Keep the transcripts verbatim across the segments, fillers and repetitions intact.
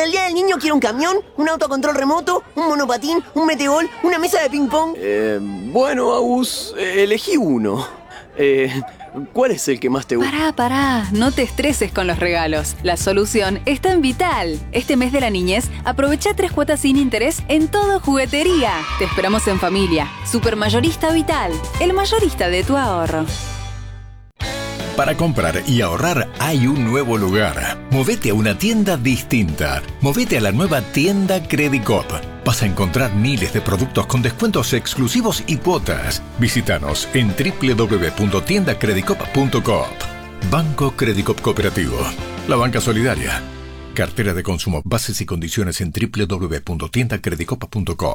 Para el Día del Niño quiero un camión, un autocontrol remoto, un monopatín, un metegol, una mesa de ping-pong. Eh, bueno, Agus, eh, elegí uno. Eh, ¿Cuál es el que más te gusta? Pará, pará, no te estreses con los regalos. La solución está en Vital. Este mes de la niñez, aprovecha tres cuotas sin interés en todo juguetería. Te esperamos en familia. Supermayorista Vital, el mayorista de tu ahorro. Para comprar y ahorrar hay un nuevo lugar. Movete a una tienda distinta. Movete a la nueva tienda Credicop. Vas a encontrar miles de productos con descuentos exclusivos y cuotas. Visítanos en doble u doble u doble u punto tienda credicop punto com. Banco Credicop Cooperativo. La banca solidaria. Cartera de consumo. Bases y condiciones en doble u doble u doble u punto tienda credicop punto com.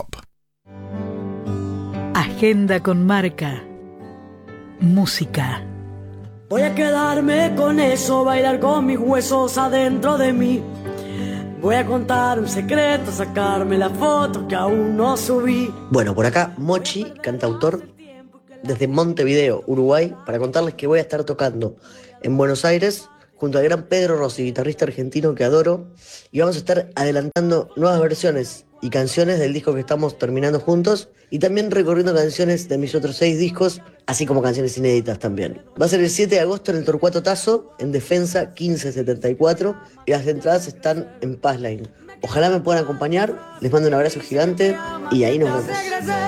Agenda con marca. Música. Voy a quedarme con eso, bailar con mis huesos adentro de mí. Voy a contar un secreto, sacarme la foto que aún no subí. Bueno, por acá Mochi, cantautor desde Montevideo, Uruguay, para contarles que voy a estar tocando en Buenos Aires junto al gran Pedro Rossi, guitarrista argentino que adoro, y vamos a estar adelantando nuevas versiones y canciones del disco que estamos terminando juntos, y también recorriendo canciones de mis otros seis discos, así como canciones inéditas también. Va a ser el siete de agosto en el Torcuato Tazo, en Defensa quince setenta y cuatro, y las entradas están en Passline. Ojalá me puedan acompañar, les mando un abrazo gigante y ahí nos vemos.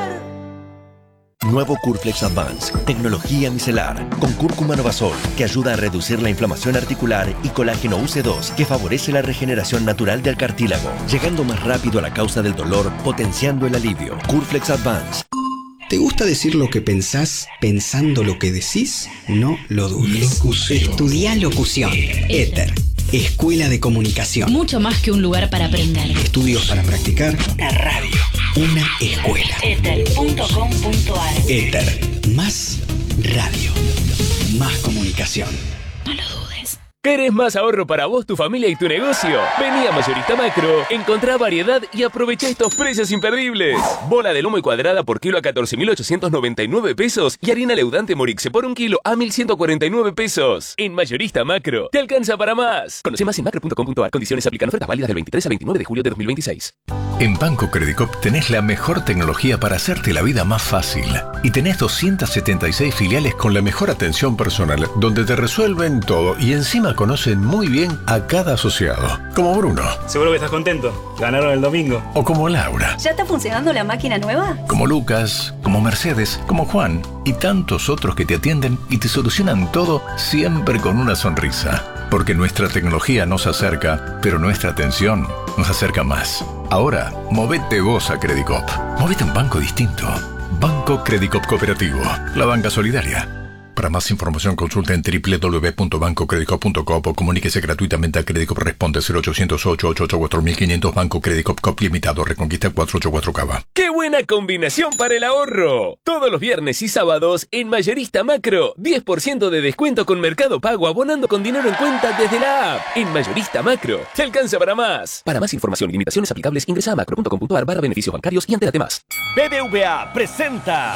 Nuevo Curflex Advance, tecnología micelar, con cúrcuma novasol, que ayuda a reducir la inflamación articular, y colágeno U C dos, que favorece la regeneración natural del cartílago, llegando más rápido a la causa del dolor, potenciando el alivio. Curflex Advance. ¿Te gusta decir lo que pensás pensando lo que decís? No lo dudes. Locución. Estudiá locución. Éter. Escuela de Comunicación. Mucho más que un lugar para aprender. Estudios para practicar. Una radio. Una escuela. éter punto com punto a r. Éter. Más radio. Más comunicación. No lo dudes. ¿Querés más ahorro para vos, tu familia y tu negocio? Vení a Mayorista Macro, encontrá variedad y aprovecha estos precios imperdibles. Bola de lomo y cuadrada por kilo a catorce mil ochocientos noventa y nueve pesos y harina leudante Morixe por un kilo a mil ciento cuarenta y nueve pesos. En Mayorista Macro, te alcanza para más. Conoce más en macro punto com punto a r. Condiciones aplican. Ofertas válidas del veintitrés al veintinueve de julio de dos mil veintiséis. En Banco Credicop tenés la mejor tecnología para hacerte la vida más fácil. Y tenés doscientas setenta y seis filiales con la mejor atención personal, donde te resuelven todo y encima conocen muy bien a cada asociado. Como Bruno. Seguro que estás contento. Ganaron el domingo. O como Laura. ¿Ya está funcionando la máquina nueva? Como Lucas, como Mercedes, como Juan y tantos otros que te atienden y te solucionan todo siempre con una sonrisa. Porque nuestra tecnología nos acerca, pero nuestra atención nos acerca más. Ahora, movete vos a Credicop. Movete a un banco distinto. Banco Credicop Cooperativo. La banca solidaria. Para más información consulta en doble u doble u doble u punto banco credicop punto com o comuníquese gratuitamente a Credicop. Responde cero ochocientos ocho ocho ocho cuatro mil quinientos. Banco Credicop Cop Limitado. Reconquista cuatrocientos ochenta y cuatro Cava. ¡Qué buena combinación para el ahorro! Todos los viernes y sábados en Mayorista Macro, diez por ciento de descuento con Mercado Pago abonando con dinero en cuenta desde la app. En Mayorista Macro, te alcanza para más. Para más información y limitaciones aplicables, ingresa a macro punto com punto a r barra beneficios bancarios y entérate más. B B V A presenta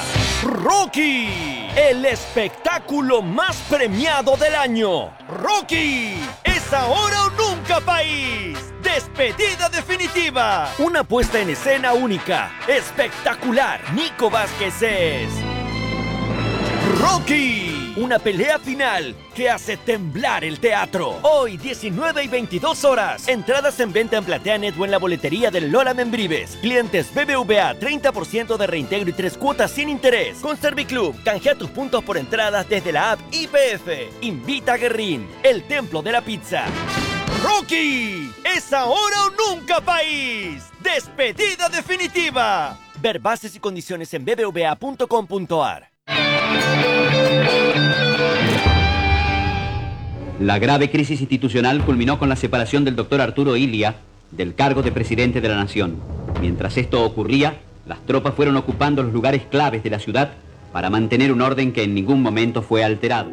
Rocky, el espectáculo más premiado del año. Rocky, es ahora o nunca, país. Despedida definitiva. Una puesta en escena única, espectacular. Nico Vázquez es Rocky, una pelea final que hace temblar el teatro. Hoy, diecinueve y veintidós horas. Entradas en venta en PlateaNet o en la boletería del Lola Membrives. Clientes B B V A, treinta por ciento de reintegro y tres cuotas sin interés. Con Serviclub, canjea tus puntos por entradas desde la app I P F. Invita a Guerrín, el templo de la pizza. Rocky, es ahora o nunca, país. Despedida definitiva. Ver bases y condiciones en b b v a punto com punto a r. La grave crisis institucional culminó con la separación del doctor Arturo Illia del cargo de presidente de la Nación. Mientras esto ocurría, las tropas fueron ocupando los lugares claves de la ciudad para mantener un orden que en ningún momento fue alterado.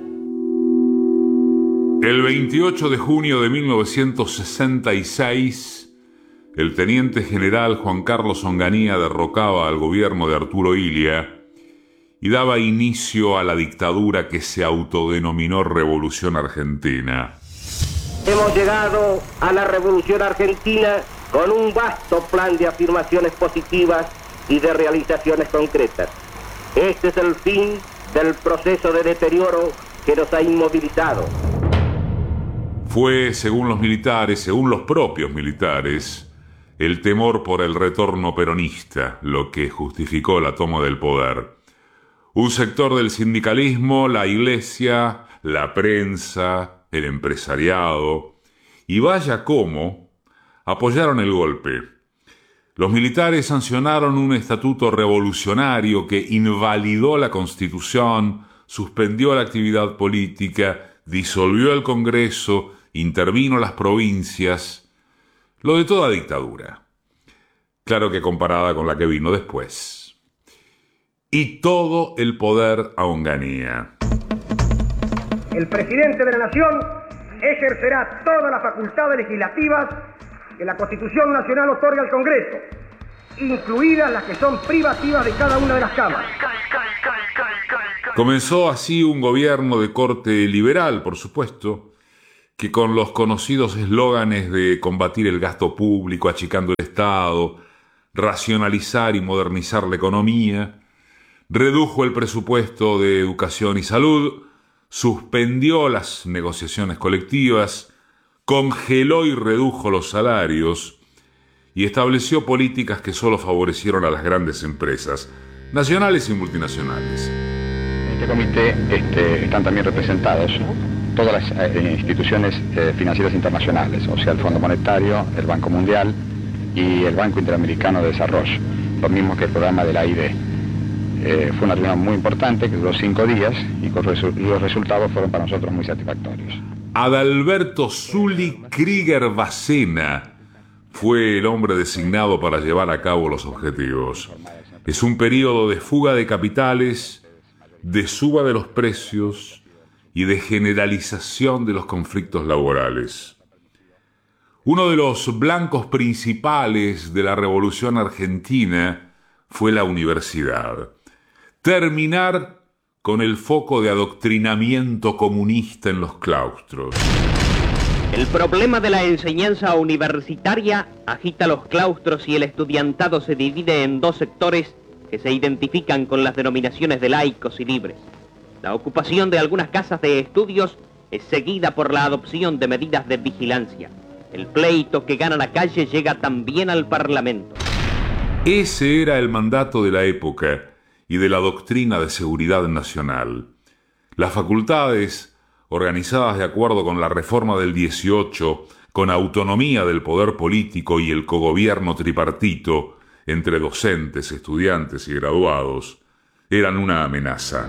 El veintiocho de junio de mil novecientos sesenta y seis, el teniente general Juan Carlos Onganía derrocaba al gobierno de Arturo Illia y daba inicio a la dictadura que se autodenominó Revolución Argentina. Hemos llegado a la Revolución Argentina con un vasto plan de afirmaciones positivas y de realizaciones concretas. Este es el fin del proceso de deterioro que nos ha inmovilizado. Fue, según los militares, según los propios militares, el temor por el retorno peronista lo que justificó la toma del poder. Un sector del sindicalismo, la iglesia, la prensa, el empresariado, y vaya cómo, apoyaron el golpe. Los militares sancionaron un estatuto revolucionario que invalidó la Constitución, suspendió la actividad política, disolvió el Congreso, intervino las provincias, lo de toda dictadura. Claro que comparada con la que vino después. Y todo el poder a Onganía. El presidente de la Nación ejercerá todas las facultades legislativas que la Constitución Nacional otorga al Congreso, incluidas las que son privativas de cada una de las cámaras. Comenzó así un gobierno de corte liberal, por supuesto, que con los conocidos eslóganes de combatir el gasto público, achicando el Estado, racionalizar y modernizar la economía, redujo el presupuesto de educación y salud, suspendió las negociaciones colectivas, congeló y redujo los salarios y estableció políticas que solo favorecieron a las grandes empresas, nacionales y multinacionales. En este comité este, están también representados todas las eh, instituciones eh, financieras internacionales, o sea, el Fondo Monetario, el Banco Mundial y el Banco Interamericano de Desarrollo, lo mismo que el programa de la A I D. Eh, fue una reunión muy importante que duró cinco días y con resu- los resultados fueron para nosotros muy satisfactorios. Adalberto Zuli Krieger Bacena fue el hombre designado para llevar a cabo los objetivos. Es un periodo de fuga de capitales, de suba de los precios y de generalización de los conflictos laborales. Uno de los blancos principales de la Revolución Argentina fue la universidad. Terminar con el foco de adoctrinamiento comunista en los claustros. El problema de la enseñanza universitaria agita los claustros y el estudiantado se divide en dos sectores que se identifican con las denominaciones de laicos y libres. La ocupación de algunas casas de estudios es seguida por la adopción de medidas de vigilancia. El pleito que gana la calle llega también al Parlamento. Ese era el mandato de la época y de la doctrina de seguridad nacional. Las facultades, organizadas de acuerdo con la reforma del dieciocho, con autonomía del poder político y el cogobierno tripartito entre docentes, estudiantes y graduados, eran una amenaza.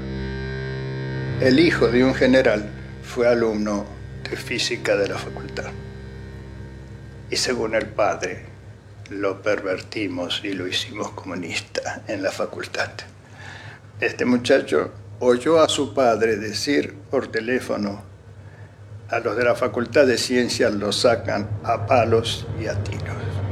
El hijo de un general fue alumno de física de la facultad. Y según el padre, lo pervertimos y lo hicimos comunista en la facultad. Este muchacho oyó a su padre decir por teléfono: a los de la Facultad de Ciencias los sacan a palos y a tiros.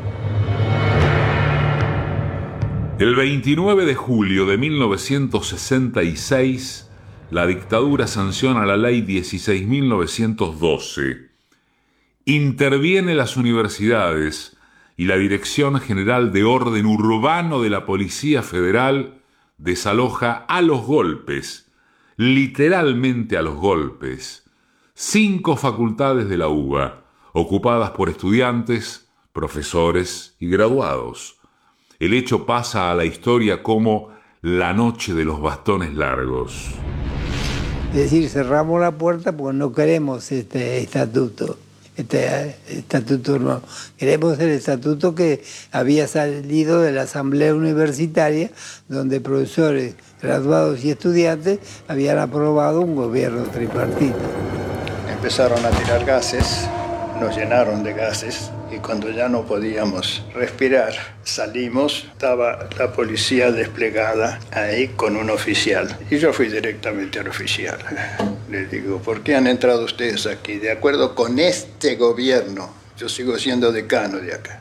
El veintinueve de julio de mil novecientos sesenta y seis, la dictadura sanciona la ley dieciséis mil novecientos doce. Interviene las universidades y la Dirección General de Orden Urbano de la Policía Federal desaloja a los golpes, literalmente a los golpes, cinco facultades de la U B A, ocupadas por estudiantes, profesores y graduados. El hecho pasa a la historia como la noche de los bastones largos. Es decir, cerramos la puerta porque no queremos este estatuto. Este estatuto no. Queremos el estatuto que había salido de la Asamblea Universitaria, donde profesores, graduados y estudiantes habían aprobado un gobierno tripartito. Empezaron a tirar gases, nos llenaron de gases y cuando ya no podíamos respirar, salimos, estaba la policía desplegada ahí con un oficial y yo fui directamente al oficial. Le digo, ¿por qué han entrado ustedes aquí? De acuerdo con este gobierno, yo sigo siendo decano de acá.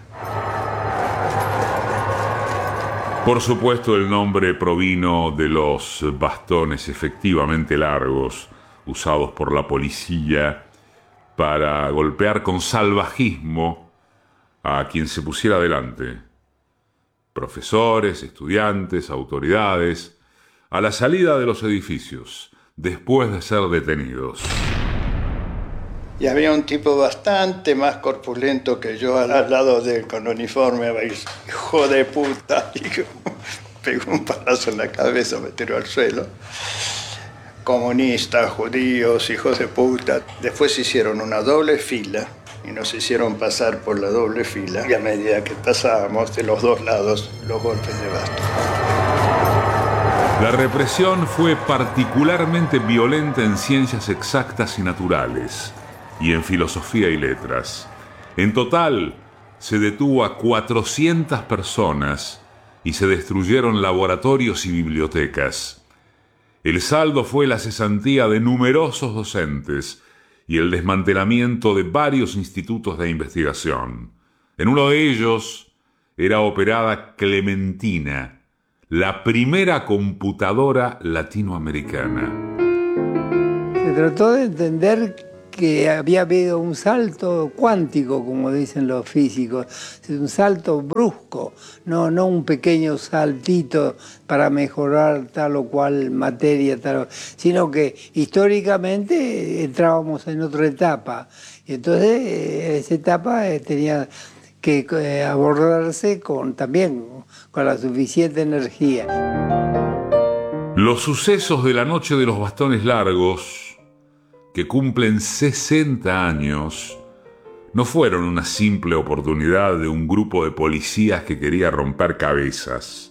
Por supuesto, el nombre provino de los bastones efectivamente largos usados por la policía para golpear con salvajismo a quien se pusiera delante. Profesores, estudiantes, autoridades, a la salida de los edificios, después de ser detenidos. Y había un tipo bastante más corpulento que yo al, al lado de él, con uniforme, hijo de puta, y pegó un palazo en la cabeza, me tiró al suelo. Comunistas, judíos, hijos de puta. Después hicieron una doble fila y nos hicieron pasar por la doble fila. Y a medida que pasábamos de los dos lados, los golpes de bastón. La represión fue particularmente violenta en ciencias exactas y naturales y en filosofía y letras. En total, se detuvo a cuatrocientas personas y se destruyeron laboratorios y bibliotecas. El saldo fue la cesantía de numerosos docentes y el desmantelamiento de varios institutos de investigación. En uno de ellos era operada Clementina, la primera computadora latinoamericana. Se trató de entender que había habido un salto cuántico, como dicen los físicos, un salto brusco, no, no un pequeño saltito para mejorar tal o cual materia, tal, sino que históricamente entrábamos en otra etapa. Y entonces esa etapa tenía que abordarse con, también con la suficiente energía. Los sucesos de la noche de los bastones largos, que cumplen sesenta años, no fueron una simple oportunidad de un grupo de policías que quería romper cabezas.